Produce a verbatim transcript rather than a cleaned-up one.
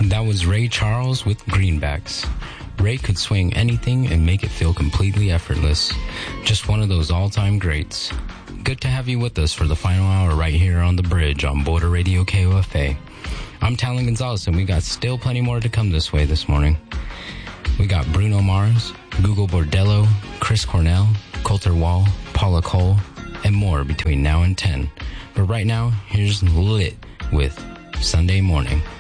That was Ray Charles with Greenbacks. Ray could swing anything and make it feel completely effortless. Just one of those all-time greats. Good to have you with us for the final hour right here on The Bridge on Border Radio K O F A. I'm Talon Gonzalez, and we got still plenty more to come this way this morning. We got Bruno Mars, Google Bordello, Chris Cornell, Coulter Wall, Paula Cole, and more between now and ten. But right now, here's Lit with Sunday Morning.